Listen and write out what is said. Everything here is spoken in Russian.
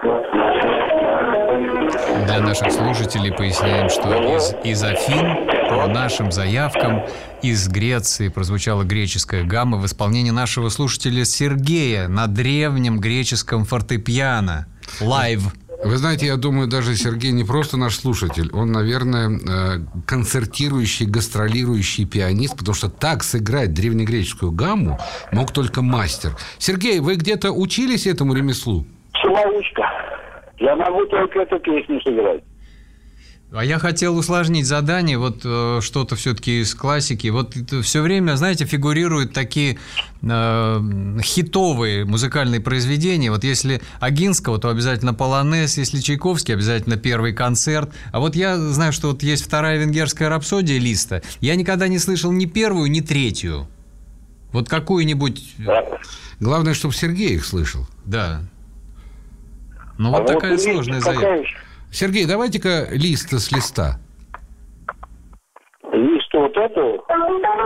Для наших слушателей поясняем, что из Афин по нашим заявкам из Греции прозвучала греческая гамма в исполнении нашего слушателя Сергея на древнем греческом фортепиано. Лайв. Вы знаете, я думаю, даже Сергей не просто наш слушатель, он, наверное, концертирующий, гастролирующий пианист, потому что так сыграть древнегреческую гамму мог только мастер. Сергей, вы где-то учились этому ремеслу? Самоучка. Я могу только эту песню сыграть. А я хотел усложнить задание, вот что-то все-таки из классики. Вот все время, знаете, фигурируют такие хитовые музыкальные произведения. Вот если Огинского, то обязательно полонез, если Чайковский, обязательно первый концерт. А вот я знаю, что вот есть вторая венгерская рапсодия Листа. Я никогда не слышал ни первую, ни третью. Вот какую-нибудь... Главное, чтобы Сергей их слышал. Да. Ну вот такая сложная заявка. Сергей, давайте-ка Листа с листа. Лист вот эту.